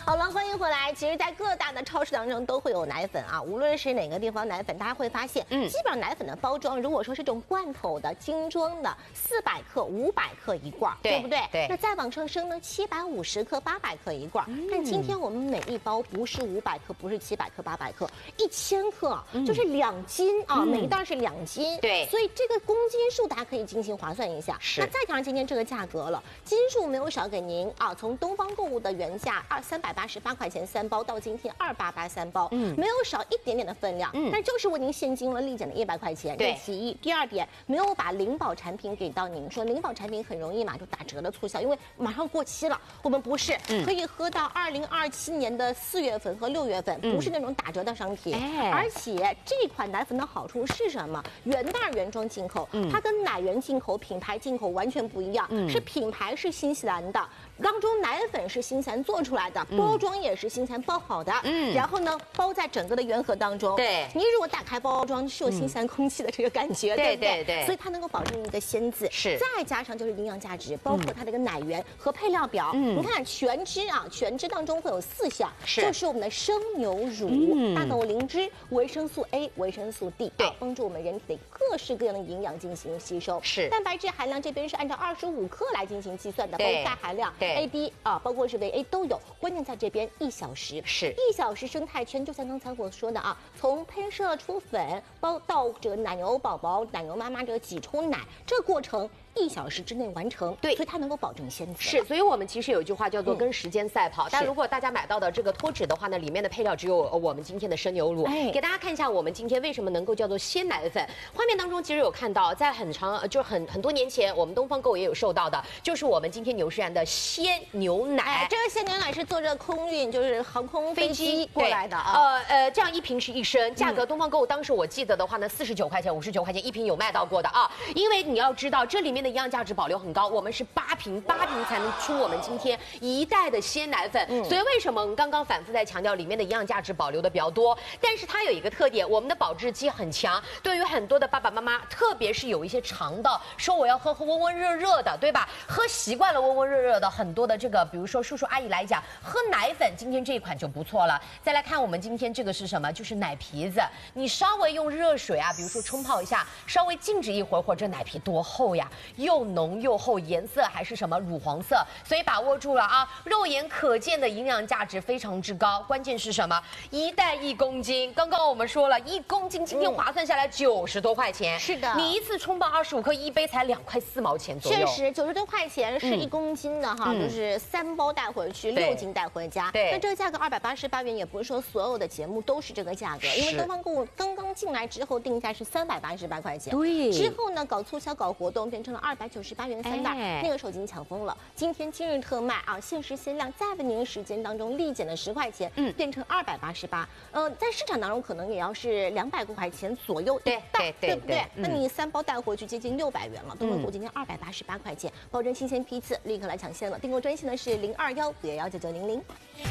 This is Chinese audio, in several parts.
好了，欢迎回来。其实，在各大的超市当中都会有奶粉啊，无论是哪个地方奶粉，大家会发现，基本上奶粉的包装，如果说是这种罐头的、精装的，400克、500克一罐，对不对？ 对。 那再往上升呢，750克、800克一罐。但今天我们每一包不是500克，不是700克、800克，1000克，就是2斤啊，每一袋是2斤。 对。 所以这个公斤数大家可以进行划算一下。 是。 那再加上今天这个价格了，斤数没有少给您啊，从东方购物的原价388块钱3包，到今天2883包，没有少一点点的分量，但就是为您现金了立减的100块钱，这其一。第二点，没有把灵宝产品给到您，说灵宝产品很容易嘛就打折的促销，因为马上过期了，我们不是，可以喝到2027年的4月份和6月份，不是那种打折的商品，而且这款奶粉的好处是什么？原袋原装进口，它跟奶源进口、品牌进口完全不一样，是品牌是新西兰的，当中奶粉是新西兰做出来的，包装也是新西兰包好的，然后呢包在整个的原盒当中。 对， 你如果打开包装，是有新西兰空气的这个感觉，对不对？对，所以它能够保证一个鲜字， 是。 再加上就是营养价值，包括它这个奶源和配料表，你看全脂啊，全脂当中会有4项，就是我们的生牛乳、大豆灵芝、维生素 A、维生素 D， 对，帮助我们人体的各式各样的营养进行吸收。 是。 蛋白质含量这边是按照25克来进行计算的，包括钙含量、A、D 啊，包括是维 A 都有。关键在这边1小时，是1小时生态圈，就像刚才我说的啊，从喷射出粉，到这个奶牛宝宝、奶牛妈妈这个挤出奶，这个过程1小时之内完成，对，所以它能够保证鲜次。 是，所以我们其实有一句话叫做跟时间赛跑。但如果大家买到的这个脱脂的话呢，里面的配料只有我们今天的生牛乳。给大家看一下我们今天为什么能够叫做鲜奶粉。画面当中其实有看到，在很多年前，我们东方购也有售到的，就是我们今天纽诗兰的鲜牛奶。 这个鲜牛奶是坐着空运，就是航空飞机过来的啊。这样1瓶是1升，价格东方购当时我记得的话呢，49块钱、59块钱1瓶有卖到过的啊。因为你要知道这里面的营养价值保留很高，我们是8瓶才能出我们今天1袋的鲜奶粉。所以为什么我们刚刚反复在强调里面的营养价值保留的比较多？但是它有一个特点，我们的保质期很强。对于很多的爸爸妈妈，特别是有一些肠道说我要喝温温热热的，对吧？喝习惯了温温热热的，很多的这个，比如说叔叔阿姨来讲，喝奶粉今天这一款就不错了。再来看我们今天这个是什么？就是奶皮子，你稍微用热水啊，比如说冲泡一下，稍微静置一会儿，这奶皮多厚呀，又浓又厚，颜色还是什么乳黄色，所以把握住了啊！肉眼可见的营养价值非常之高。关键是什么？1袋1公斤，刚刚我们说了1公斤，今天划算下来90多块钱。是的，你一次冲泡25克，1杯才2块4毛钱左右。确实，90多块钱是1公斤的哈，就是3包带回去，6斤带回家。对，那这个价格288元，也不是说所有的节目都是这个价格，因为东方购物刚刚进来之后定价是388块钱，对，之后呢搞促销搞活动变成了298元3袋，那个时候已经抢疯了。今天今日特卖啊，限时限量，在为您时间当中立减了10块钱，变成288。在市场当中可能也要是200多块钱左右一袋，对不对？那你3包带回去接近600元了。东方购物今天288块钱，保证新鲜批次，立刻来抢先了。订购专线呢是021-511-9900。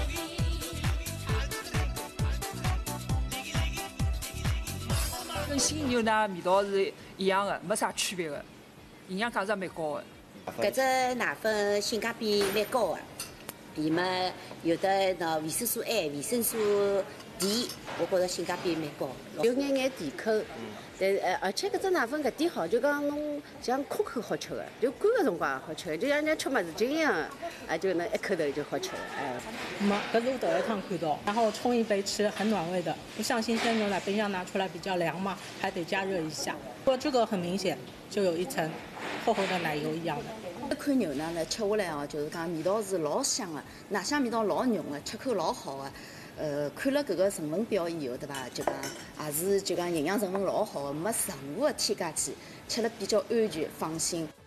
跟鲜牛奶味道是一样的，没啥区别的，营养价值蛮高的。 搿只奶粉性价比蛮高的，里面有的那维生素 A、维生素 D， 我觉着性价比蛮高，有眼眼甜口。但而且搿只奶粉搿点好，就讲侬像可口好吃的，就干个辰光也好吃的，就像人家吃么子精一样的，就那一口头就好吃了。 没，搿是我第一趟看到，然后冲一杯吃，很暖胃的，不像新鲜牛奶冰箱拿出来比较凉嘛，还得加热一下。不过这个很明显，就有一层厚厚的奶油一样的。 这款牛奶呢，吃下来哦，就是讲味道是老香的，奶香味道老浓的，吃口老好的。看了搿个成分表以后，对伐？就讲也是就讲营养成分老好的，没任何的添加剂，吃了比较安全放心。